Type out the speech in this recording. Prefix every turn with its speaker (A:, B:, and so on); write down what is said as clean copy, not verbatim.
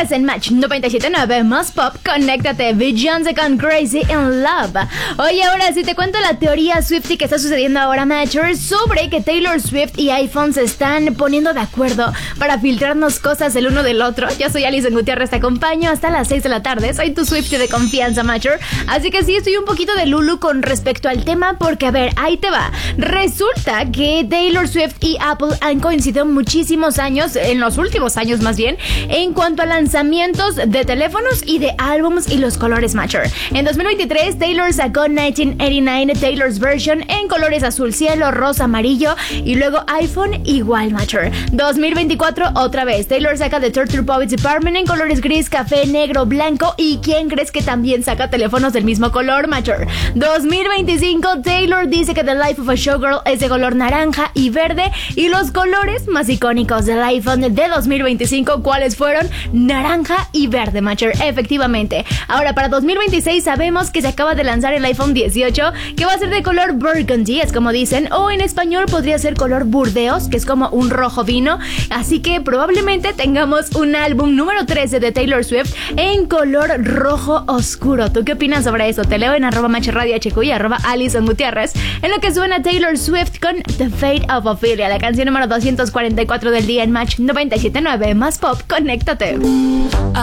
A: Gutiérrez en Match 97.9 Más Pop, conéctate. Beyoncé con Crazy in Love. Oye, ahora sí te cuento la teoría Swiftie que está sucediendo ahora, Matcher, sobre que Taylor Swift y iPhone se están poniendo de acuerdo para filtrarnos cosas el uno del otro. Yo soy Alison Gutiérrez, te acompaño hasta las 6 de la tarde. Soy tu Swiftie de confianza, Matcher. Así que sí, estoy un poquito de Lulu con respecto al tema, porque a ver, ahí te va. Resulta que Taylor Swift y Apple han coincidido muchísimos años, en los últimos años más bien, en cuanto a lanzamientos de teléfonos y de álbumes y los colores, Matcher. En 2023, Taylor sacó 1989 Taylor's Version en colores azul cielo, rosa, amarillo, y luego iPhone igual, Matcher. 2024, otra vez, Taylor saca The Torture Poets Department en colores gris, café, negro, blanco, y ¿quién crees que también saca teléfonos del mismo color, Matcher? 2025, Taylor dice que The Life of a Showgirl es de color naranja y verde, y los colores más icónicos del iPhone de 2025, ¿cuáles fueron? Naranja y verde, Matcher, efectivamente. Ahora, para 2026 sabemos que se acaba de lanzar el iPhone 18, que va a ser de color burgundy, es como dicen, o en español podría ser color burdeos, que es como un rojo vino, así que probablemente tengamos un álbum número 13 de Taylor Swift en color rojo oscuro. ¿Tú qué opinas sobre eso? Te leo en @MatchRadioHQ y @Alison Gutiérrez, en lo que suena Taylor Swift con The Fate of Ophelia, la canción número 244 del día en Match 97.9 Más Pop, conéctate.